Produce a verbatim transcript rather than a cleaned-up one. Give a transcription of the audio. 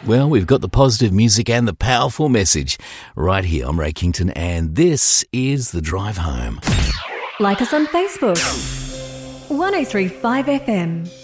Well, we've got the positive music and the powerful message right here. I'm Ray Kington, and this is The Drive Home. Like us on Facebook. one oh three point five F M.